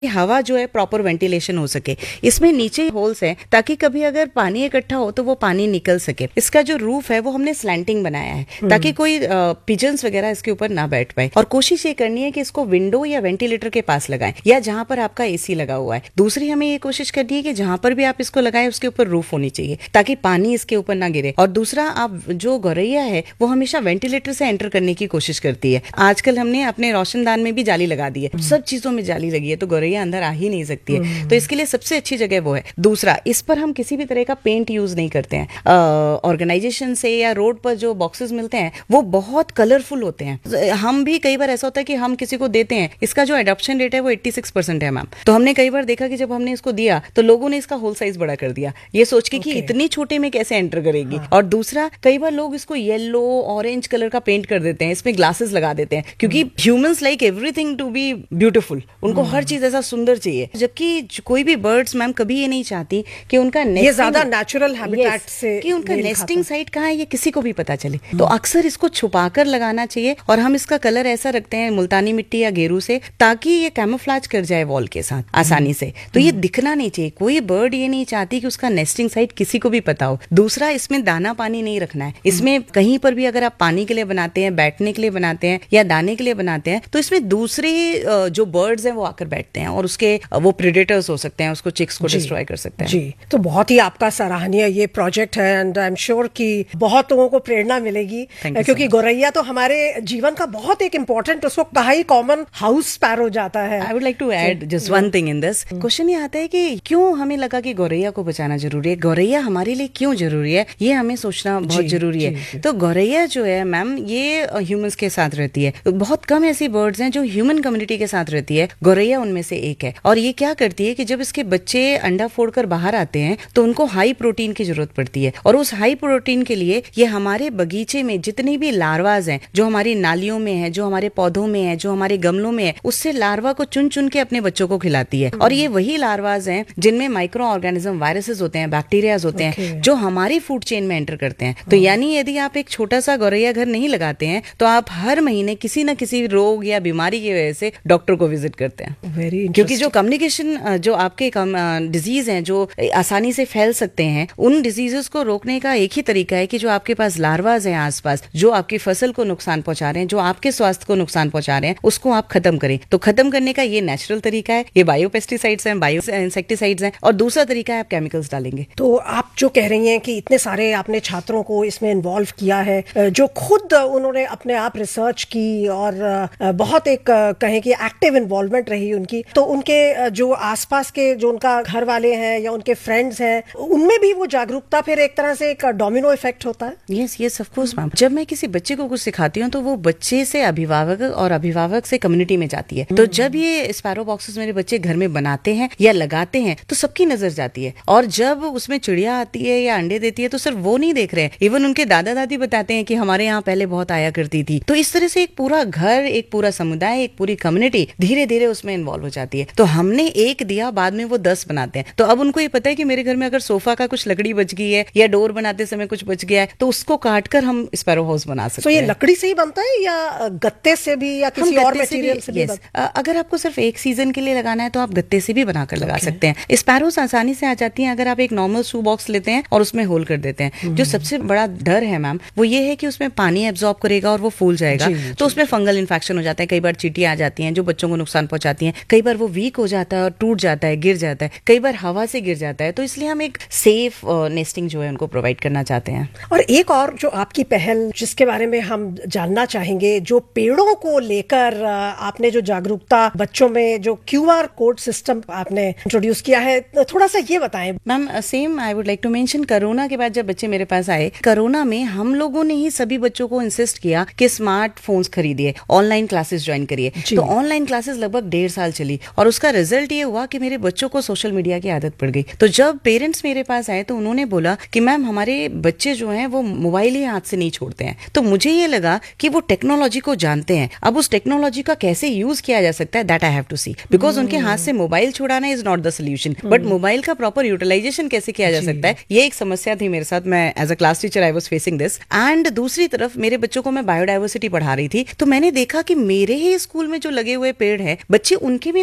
हवा जो है प्रॉपर वेंटिलेशन हो सके। इसमें नीचे होल्स हैं ताकि कभी अगर पानी इकट्ठा हो तो वो पानी निकल सके। इसका जो रूफ है वो हमने स्लैंटिंग बनाया है ताकि कोई पिजन्स वगैरह इसके ऊपर ना बैठ पाए। और कोशिश ये करनी है कि इसको विंडो या वेंटिलेटर के पास लगाएं या जहां पर आपका एसी लगा हुआ है। दूसरी हमें ये कोशिश करनी है कि जहां पर भी आप इसको लगाएं उसके ऊपर रूफ होनी चाहिए ताकि पानी इसके ऊपर ना गिरे। और दूसरा, आप जो गौरैया है वो हमेशा वेंटिलेटर से एंटर करने की कोशिश करती है। आजकल हमने अपने रोशनदान में भी जाली लगा दी है, सब चीजों में जाली लगी है, तो गौरैया अंदर आ ही नहीं सकती है। तो इसके लिए सबसे अच्छी जगह वो है। दूसरा, इस पर हम किसी भी तरह का पेंट यूज नहीं करते हैं। ऑर्गेनाइजेशन से या रोड पर जो बॉक्सेस मिलते हैं वो बहुत कलरफुल होते हैं। हम भी कई बार ऐसा होता है कि हम किसी को देते हैं, इसका जो एडॉप्शन रेट है वो 86% है मैम। तो हमने कई बार देखा कि जब हमने इसको दिया तो लोगों ने इसका होल साइज बड़ा कर दिया, ये सोच के कि इतनी छोटे में कैसे एंटर करेगी। और दूसरा, कई बार लोग इसको येलो ऑरेंज कलर का पेंट कर देते हैं, इसमें ग्लासेस लगा देते हैं, क्योंकि humans like everything to be beautiful. उनको हर चीज ऐसा सुंदर चाहिए, जबकि कोई भी बर्ड्स मैम कभी ये नहीं चाहती कि उनका ये ज्यादा नेचुरल हैबिटेट से कि उनका नेस्टिंग साइट कहाँ है ये किसी को भी पता चले। तो अक्सर इसको छुपाकर लगाना चाहिए। और हम इसका कलर ऐसा रखते हैं मुल्तानी मिट्टी या गेरू से, ताकि ये कैमोफ्लेज कर जाए वॉल के साथ आसानी से। तो ये दिखना नहीं चाहिए। कोई बर्ड ये नहीं चाहती कि उसका नेस्टिंग साइट किसी को भी पता हो। दूसरा, इसमें दाना पानी नहीं रखना है। इसमें कहीं पर भी अगर आप पानी के लिए बनाते हैं, बैठने के लिए बनाते हैं या दाने के लिए बनाते हैं, तो इसमें दूसरे जो बर्ड्स हैं वो आकर बैठते हैं और उसके वो प्रेडेटर्स हो सकते हैं, उसको चिक्स को डिस्ट्रॉय कर सकते हैं। जी, तो बहुत ही आपका सराहनीय ये प्रोजेक्ट है एंड आई एम श्योर कि बहुत लोगों को प्रेरणा मिलेगी, क्योंकि गौरैया तो हमारे जीवन का बहुत एक इम्पोर्टेंट, उसको कहा ही कॉमन हाउस स्पैरो जाता है। I would like to add just one thing in this. Question ये आता है कि क्यों हमें लगा कि गौरैया को बचाना जरूरी है, गौरैया हमारे लिए क्यों जरूरी है, ये हमें सोचना बहुत जरूरी है। तो गौरैया जो है मैम ये ह्यूमंस के साथ रहती है। बहुत कम ऐसी बर्ड्स हैं जो ह्यूमन कम्युनिटी के साथ रहती है, गौरैया उनमें से एक है। और ये क्या करती है कि जब इसके बच्चे अंडा फोड़कर बाहर आते हैं तो उनको हाई प्रोटीन की जरूरत पड़ती है। और उस हाई प्रोटीन के लिए ये हमारे बगीचे में जितने भी लार्वाज हैं, जो हमारी नालियों में है, जो हमारे पौधों में है, जो हमारे गमलों में है, उससे लार्वा को चुन चुन के अपने बच्चों को खिलाती है। और ये वही लार्वाज हैं जिनमें माइक्रो ऑर्गेनिज्म, वायरसेस होते हैं, बैक्टीरियाज होते हैं, जो हमारी फूड चेन में एंटर करते हैं। तो यानी यदि आप एक छोटा सा गौरैया घर नहीं लगाते हैं तो आप हर महीने किसी न किसी रोग या बीमारी की वजह से डॉक्टर को विजिट करते हैं। क्योंकि जो कम्युनिकेशन, जो आपके डिजीज हैं जो आसानी से फैल सकते हैं, उन डिजीजेस को रोकने का एक ही तरीका है कि जो आपके पास लार्वाज हैं आसपास, जो आपकी फसल को नुकसान पहुंचा रहे हैं, जो आपके स्वास्थ्य को नुकसान पहुंचा रहे हैं, उसको आप खत्म करें। तो खत्म करने का ये नेचुरल तरीका है, ये बायो पेस्टिसाइड्स हैं, बायो इंसेक्टिसाइड्स हैं। और दूसरा तरीका है आप केमिकल्स डालेंगे। तो आप जो कह रही हैं कि इतने सारे आपने छात्रों को इसमें इन्वॉल्व किया है, जो खुद उन्होंने अपने आप रिसर्च की और बहुत एक कहें कि एक्टिव इन्वॉल्वमेंट रही उनकी, तो उनके जो आसपास के जो उनका घर वाले हैं या उनके फ्रेंड्स हैं, उनमें भी वो जागरूकता फिर एक तरह से एक डोमिनो इफेक्ट होता है। Yes of course ma'am. जब मैं किसी बच्चे को कुछ सिखाती हूँ तो वो बच्चे से अभिभावक और अभिभावक से कम्युनिटी में जाती है। तो जब ये स्पैरो बॉक्सेस मेरे बच्चे घर में बनाते हैं या लगाते हैं तो सबकी नजर जाती है। और जब उसमें चिड़िया आती है या अंडे देती है तो सिर्फ वो नहीं देख रहे हैं, इवन उनके दादा दादी बताते हैं कि हमारे यहाँ पहले बहुत आया करती थी। तो इस तरह से एक पूरा घर, एक पूरा समुदाय, एक पूरी कम्युनिटी धीरे धीरे उसमें इन्वॉल्व हो जाती है। तो हमने एक दिया, बाद में वो 10 बनाते हैं। तो अब उनको ये पता है कि मेरे घर में अगर सोफा का कुछ लकड़ी बच गई है या डोर बनाते समय कुछ बच गया है तो उसको काटकर हम स्पैरो हाउस बना सकते हैं। तो ये लकड़ी से ही बनता है या गत्ते से भी या किसी और मटेरियल से भी? अगर आपको सिर्फ एक सीजन के लिए लगाना है तो आप गत्ते से भी बनाकर लगा सकते हैं। स्पैरोस आसानी से आ जाती हैं अगर आप एक नॉर्मल शू बॉक्स लेते हैं और उसमें होल कर देते हैं। जो सबसे बड़ा डर है मैम वो ये है कि उसमें पानी एब्जॉर्ब करेगा और वो फूल जाएगा, तो उसमें फंगल इन्फेक्शन हो जाता है। कई बार चींटियां आ जाती हैं जो बच्चों को नुकसान पहुंचाती हैं। कई बार वो वीक हो जाता है और टूट जाता है, गिर जाता है। कई बार हवा से गिर जाता है। तो इसलिए हम एक सेफ नेस्टिंग जो है उनको प्रोवाइड करना चाहते हैं। और एक और जो आपकी पहल जिसके बारे में हम जानना चाहेंगे, जो पेड़ों को लेकर आपने जो जागरूकता बच्चों में, जो QR कोड सिस्टम आपने इंट्रोड्यूस किया है, थोड़ा सा ये बताएं ma'am. Same I would like to mention, corona के बाद जब बच्चे मेरे पास आए, कोरोना में हम लोगों ने ही सभी बच्चों को इंसिस्ट किया कि स्मार्टफोन्स खरीदिए, ऑनलाइन क्लासेस ज्वाइन करिए। तो ऑनलाइन क्लासेस लगभग 1.5 साल चली और उसका रिजल्ट ये हुआ कि मेरे बच्चों को सोशल मीडिया की आदत पड़ गई। तो जब पेरेंट्स मेरे पास आए तो उन्होंने बोला कि मैम हमारे बच्चे जो हैं वो मोबाइल ही हाथ से नहीं छोड़ते हैं। तो मुझे ये लगा कि वो टेक्नोलॉजी को जानते हैं। अब उस टेक्नोलॉजी का कैसे यूज किया जा सकता है, that I have to C, because उनके हाथ से mobile छुड़ाना is not the solution, but mobile का प्रॉपर यूटिलाइजेशन कैसे किया जा सकता है, ये एक समस्या थी मेरे साथ। मैं as a class teacher I was facing this. And दूसरी तरफ मेरे बच्चों को मैं बायोडाइवर्सिटी पढ़ा रही थी, तो मैंने देखा कि मेरे ही स्कूल में जो लगे हुए पेड़ हैं, बच्चे उनके भी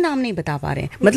नाम नहीं बता पा रहे हैं।